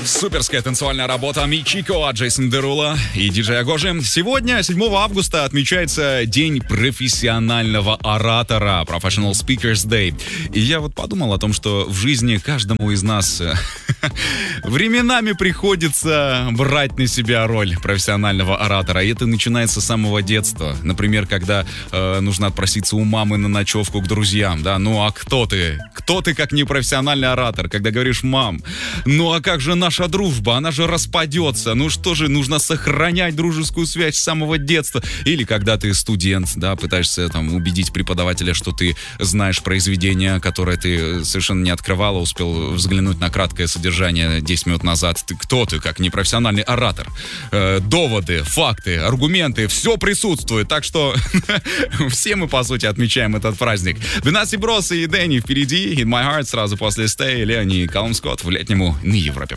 Суперская танцевальная работа Мичико от Джейсон Дерула и диджея Гожи. Сегодня, 7 августа, отмечается День профессионального оратора, Professional Speakers Day. И я вот подумал о том, что в жизни каждому из нас временами приходится брать на себя роль профессионального оратора. И это начинается с самого детства. Например, когда нужно отпроситься у мамы на ночевку к друзьям. Да? Ну а кто ты? Кто ты, как не профессиональный оратор? Когда говоришь: мам, ну а как же наша дружба? Она же распадется. Ну что же, нужно сохранять дружескую связь с самого детства. Или когда ты студент, да, пытаешься там убедить преподавателя, что ты знаешь произведение, которое ты совершенно не открывала, успел взглянуть на краткое содержание 10 минут назад. Кто ты, как непрофессиональный оратор? Доводы, факты, аргументы, все присутствует. Так что все мы, по сути, отмечаем этот праздник. 12 Брос и Дэнни впереди. In My Heart сразу после Stay. Леони и Калум Скотт в летнему на Европе+.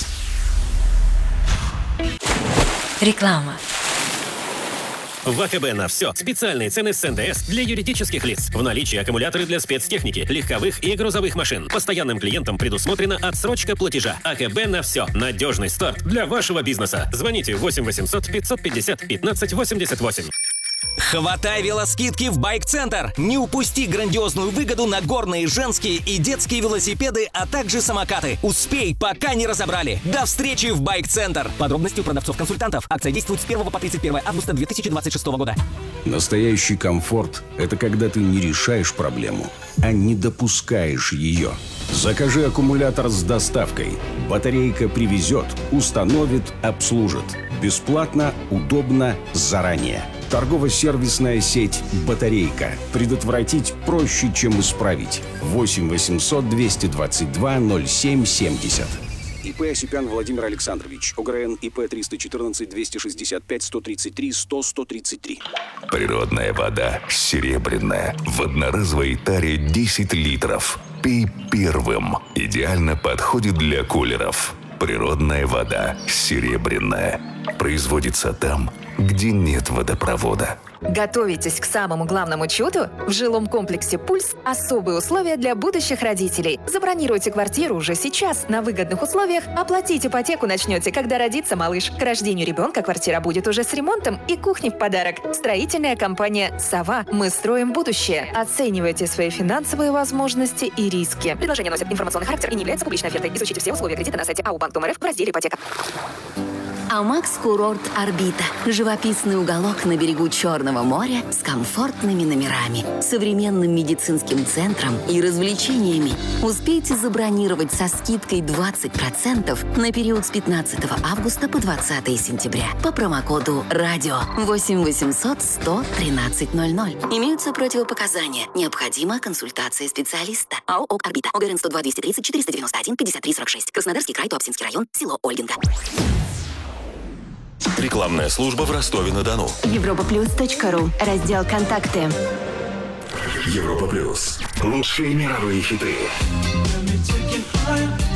Реклама. В АКБ на все. Специальные цены с НДС для юридических лиц. В наличии аккумуляторы для спецтехники, легковых и грузовых машин. Постоянным клиентам предусмотрена отсрочка платежа. АКБ на все. Надежный старт для вашего бизнеса. Звоните 8 800 550 15 88. Хватай велоскидки в Байк-центр! Не упусти грандиозную выгоду на горные, женские и детские велосипеды, а также самокаты. Успей, пока не разобрали. До встречи в Байк-центр! Подробности у продавцов-консультантов. Акция действует с 1 по 31 августа 2026 года. Настоящий комфорт – это когда ты не решаешь проблему, а не допускаешь ее. Закажи аккумулятор с доставкой. Батарейка привезет, установит, обслужит. Бесплатно, удобно, заранее. Торгово-сервисная сеть «Батарейка». Предотвратить проще, чем исправить. 8 800 222 07 70. ИП Осипян Владимир Александрович. ОГРН ИП 314 265 133 100 133. Природная вода, серебряная, в одноразовой таре 10 литров. Пей первым. Идеально подходит для кулеров. Природная вода, серебряная. Производится там, где нет водопровода. Готовитесь к самому главному чуду? В жилом комплексе «Пульс» особые условия для будущих родителей. Забронируйте квартиру уже сейчас на выгодных условиях. Оплатить ипотеку начнете, когда родится малыш. К рождению ребенка квартира будет уже с ремонтом и кухней в подарок. Строительная компания «Сова». Мы строим будущее. Оценивайте свои финансовые возможности и риски. Предложение носит информационный характер и не является публичной офертой. Изучите все условия кредита на сайте АО «Банк Дом РФ» в разделе «Ипотека». Амакс-курорт «Орбита». Живописный уголок на берегу Черного моря с комфортными номерами, современным медицинским центром и развлечениями. Успейте забронировать со скидкой 20% на период с 15 августа по 20 сентября по промокоду «Радио» 8 800 100 13 00. Имеются противопоказания. Необходима консультация специалиста. АО «ОК Орбита». ОГРН 102 230 491 53 46. Краснодарский край, Туапсинский район, село Ольгинка. Рекламная служба в Ростове-на-Дону. Европаплюс.ру. Раздел «Контакты». Европа Плюс. Лучшие мировые хиты.